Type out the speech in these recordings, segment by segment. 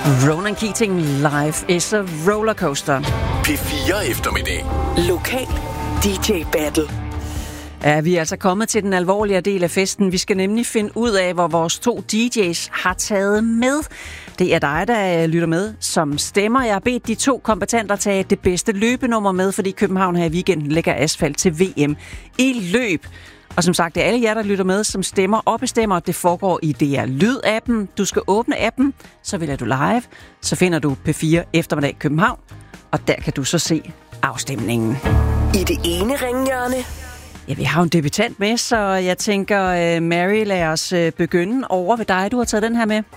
Ronan Keating, Life is a Rollercoaster. P4 eftermiddag. Lokal DJ Battle. Ja, vi er altså kommet til den alvorlige del af festen. Vi skal nemlig finde ud af, hvor vores 2 DJ's har taget med. Det er dig, der lytter med, som stemmer. Jeg har bedt de 2 kompetenter tage det bedste løbenummer med, fordi København her i weekenden lægger asfalt til VM i løb. Og som sagt, det er alle jer, der lytter med, som stemmer og bestemmer. Det foregår i DR Lyd-appen. Du skal åbne appen, så vælger du live. Så finder du P4 eftermiddag København, og der kan du så se afstemningen. I det ene ringhjørne. Ja, vi har jo en debutant med, så jeg tænker, Mary, lad os begynde over ved dig. Du har taget den her med.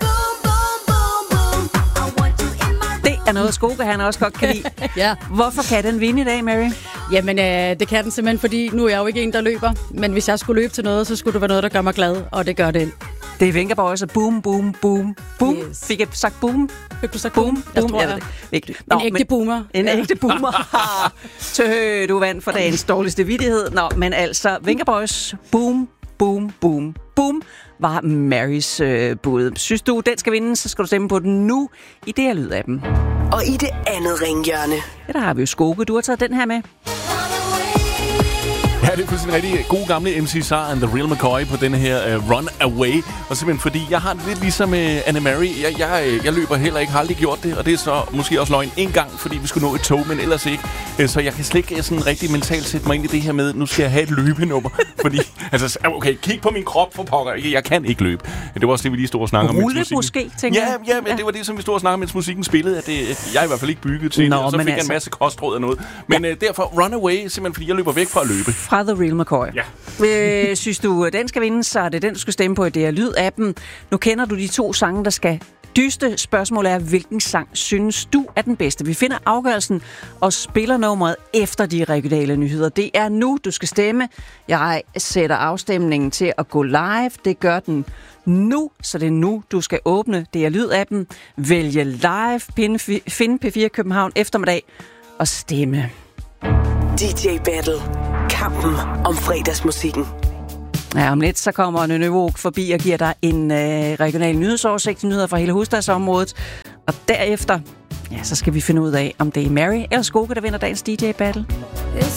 Det er noget, Skoke han også godt kan lide. Ja. Hvorfor kan den vinde i dag, Mary? Jamen, det kan den simpelthen, fordi nu er jeg jo ikke en, der løber. Men hvis jeg skulle løbe til noget, så skulle det være noget, der gør mig glad, og det gør det. Det er Venga Boys og boom, boom, boom, boom. Yes. Fik jeg sagt boom? Fik du sagt Boom, Jeg boom. tror, Jeg jeg. ved det ikke. En ægte boomer. En ægte boomer. Tøh, du vandt for dagens dårligste vittighed. Nå, men altså, Venga Boys, boom, boom, boom, boom, var Marys bud. Synes du, den skal vinde, så skal du stemme på den nu i det her Lyd-appen. Og i det andet ringhjørne. Ja, der har vi jo Skoke. Du har taget den her med. Ja, det er fuldstændig rigtig god gamle MC Sar and The Real McCoy på denne her Run Away. Og simpelthen fordi, jeg har det lidt ligesom Anne-Marie. Jeg løber heller ikke, har aldrig gjort det. Og det er så måske også løgn en gang, fordi vi skulle nå et tog, men ellers ikke. Så jeg kan slet ikke sådan rigtig mentalt sætte mig ind i det her med, nu skal jeg have et løbenummer. Fordi, altså, okay, kig på min krop for pokker. Jeg kan ikke løbe. Det var også det, vi lige stod og snakkede om. Rulle måske, tænker jeg. Ja, men det var det, som vi stod og snakkede om, mens musikken spillede. At jeg er i hvert fald ikke bygget til det. Og så fik jeg en masse kostråd og noget. Men derfor Run Away, simpelthen fordi jeg løber væk fra at løbe. Fra The Real McCoy. Ja. Synes du, den skal vinde, så er det den, du skal stemme på i DR Lyd-appen. Nu kender du de 2 sange, der skal dyste. Spørgsmålet er, hvilken sang synes du er den bedste? Vi finder afgørelsen og spiller nummeret efter de regionale nyheder. Det er nu, du skal stemme. Jeg sætter afstemningen til at gå live. Det gør den nu, så det er nu, du skal åbne DR Lyd-appen. Vælge live, finde P4 København eftermiddag og stemme. DJ Battle. Kampen om fredagsmusikken. Ja, om lidt så kommer Nynne Våg forbi og giver dig en regional nyhedsoversigt, nyheder fra hele hovedstadsområdet. Og derefter, ja, så skal vi finde ud af, om det er Mary eller Skoke, der vinder dagens DJ Battle.